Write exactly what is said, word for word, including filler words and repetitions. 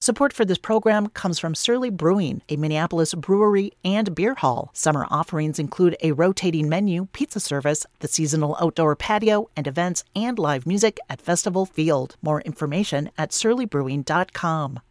Support for this program comes from Surly Brewing, a Minneapolis brewery and beer hall. Summer offerings include a rotating menu, pizza service, the seasonal outdoor patio, and events and live music at Festival Field. More information at surly brewing dot com.